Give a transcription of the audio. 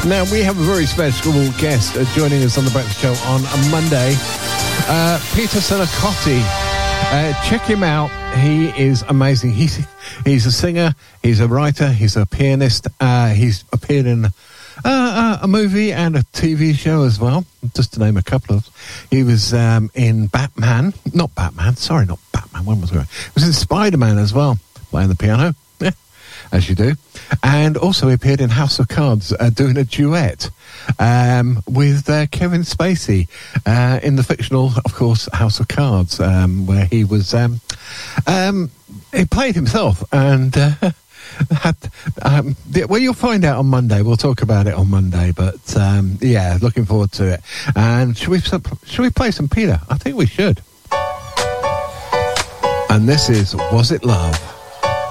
Now, we have a very special guest joining us on The Breakfast Show on a Monday. Peter Sinacotti. Check him out. He is amazing. He's a singer, he's a writer, he's a pianist. He's appeared in a movie and a TV show as well, just to name a couple of. He was in Batman. Not Batman. When was it? He was in Spider-Man as well, playing the piano. Yeah, as you do. And also he appeared in House of Cards, doing a duet with Kevin Spacey in the fictional, of course, House of Cards, where he was he played himself and well, you'll find out on Monday. We'll talk about it on Monday, but yeah, looking forward to it. And should we play some Peter? I think we should. And this is Was It Love?